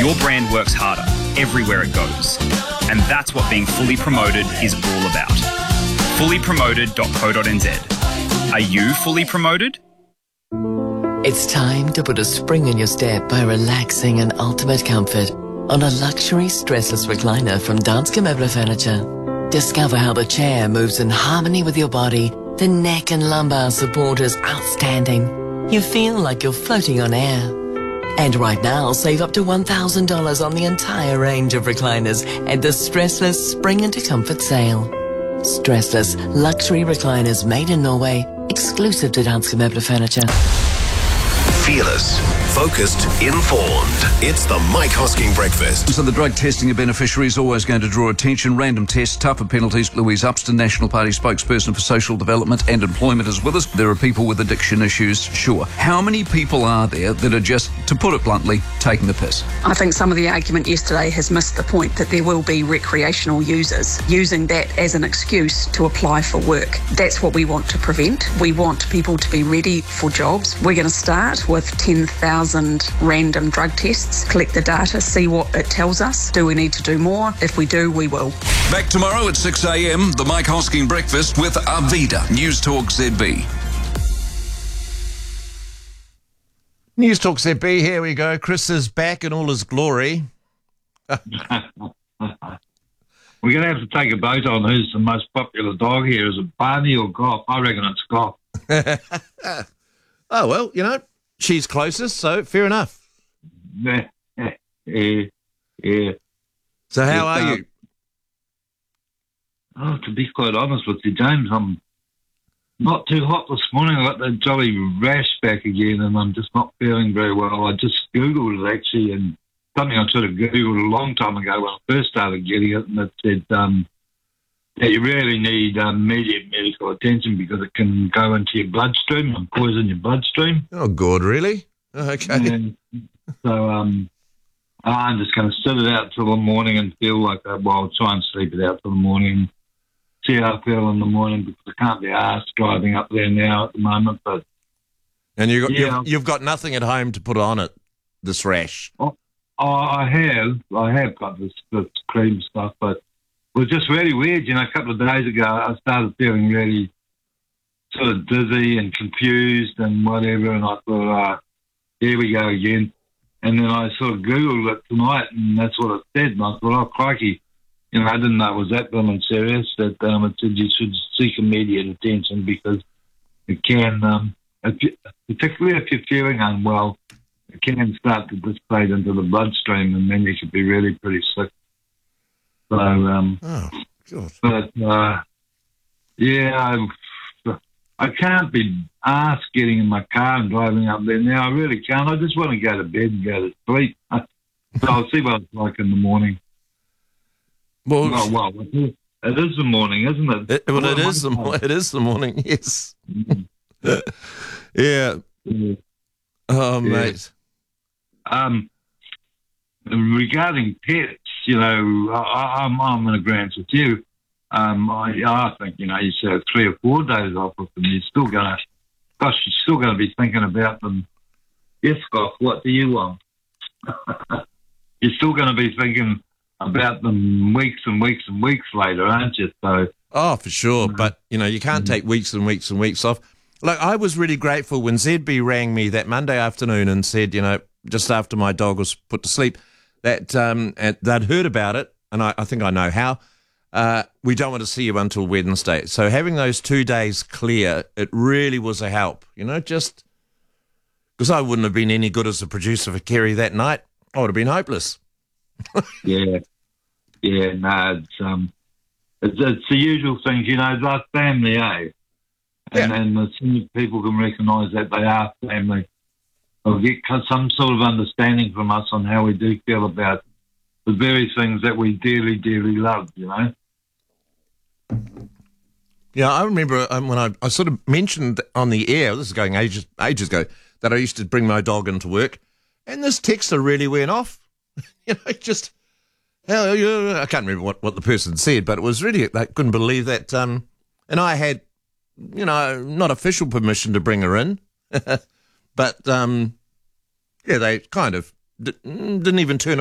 your brand works harder everywhere it goes. And that's what being fully promoted is all about. Fullypromoted.co.nz. Are you fully promoted? It's time to put a spring in your step by relaxing in ultimate comfort on a luxury stressless recliner from Danske Møbler Furniture. Discover how the chair moves in harmony with your body. The neck and lumbar support is outstanding. You feel like you're floating on air. And right now, save up to $1,000 on the entire range of recliners at the Stressless Spring into Comfort sale. Stressless luxury recliners made in Norway, exclusive to Danske Møbler Furniture. Fearless, focused, informed. It's the Mike Hosking Breakfast. So the drug testing of beneficiaries always going to draw attention. Random tests, tougher penalties. Louise Upston, National Party spokesperson for social development and employment, is with us. There are people with addiction issues, sure. How many people are there that are just, to put it bluntly, taking the piss? I think some of the argument yesterday has missed the point that there will be recreational users using that as an excuse to apply for work. That's what we want to prevent. We want people to be ready for jobs. We're going to start with 10,000 random drug tests, collect the data, see what it tells us. Do we need to do more? If we do, we will. Back tomorrow at 6 a.m, the Mike Hosking Breakfast with Arvida, News Talk ZB. News Talk ZB, here we go. Chris is back in all his glory. We're going to have to take a vote on who's the most popular dog here. Is it Barney or Goff? I reckon it's Goff. Oh, well, she's closest, so fair enough. Yeah. So how are you? Oh, to be quite honest with you, James, I'm not too hot this morning. I got that jolly rash back again, and I'm just not feeling very well. I just Googled it, actually, and something I should have Googled a long time ago when I first started getting it, and it said that you really need immediate medical attention because it can go into your bloodstream and poison your bloodstream. Oh, God, really? Okay. And so I'm just going to sit it out till the morning and feel like I'll try and sleep it out till the morning, see how I feel in the morning, because I can't be asked driving up there now at the moment. But and you've got nothing at home to put on it, this rash? I have got this cream stuff, but it was just really weird. A couple of days ago, I started feeling really sort of dizzy and confused and whatever, and I thought, here we go again. And then I sort of Googled it tonight, and that's what it said. And I thought, oh, crikey. I didn't know it was that blooming serious, that it said you should seek immediate attention because it can, particularly if you're feeling unwell, it can start to dissipate into the bloodstream, and then you could be really pretty sick. So, I can't be asked getting in my car and driving up there now. I really can't. I just want to go to bed and go to sleep. So I'll see what it's like in the morning. Well, it is the morning, isn't it? It is the morning, yes. Yeah. Oh, mate. Regarding pets, I'm in agreement with you. I think, you should have 3 or 4 days off with them. You're still going to be thinking about them. Yes, Scott, what do you want? You're still going to be thinking about them weeks and weeks and weeks later, aren't you? So, for sure. But, you can't take weeks and weeks and weeks off. Look, I was really grateful when ZB rang me that Monday afternoon and said, just after my dog was put to sleep, that they'd heard about it, and I think I know how. We don't want to see you until Wednesday. So having those 2 days clear, it really was a help, just because I wouldn't have been any good as a producer for Kerry that night. I would have been hopeless. Yeah, no, it's the usual things, like family, eh? And as soon as people can recognise that they are family, they'll get some sort of understanding from us on how we do feel about the very things that we dearly, dearly love, Yeah, I remember when I sort of mentioned on the air, this is going ages ago, that I used to bring my dog into work, and this texter really went off. Just, I can't remember what the person said, but it was really, I couldn't believe that. And I had, not official permission to bring her in, but, they kind of didn't even turn